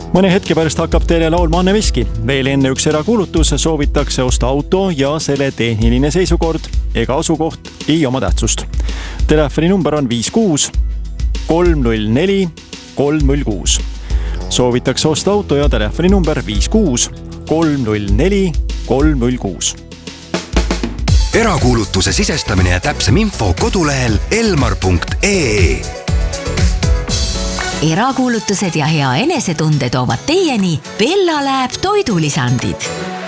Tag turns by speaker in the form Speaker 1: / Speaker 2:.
Speaker 1: Mõne hetke pärast hakkab teile laulma Anne Veski. Veel enne üks erakuulutus soovitakse osta auto ja selle tehniline seisukord ega asukoht ei oma tähtsust. Telefoninumber on 56 304 306. Soovitakse osta auto ja telefoninumber 56 304 306.
Speaker 2: Erakuulutuse sisestamine ja täpsem info kodulehel elmar.ee.
Speaker 3: Erakuulutused ja hea enesetunde toovad teieni Bella Lab toidulisandid.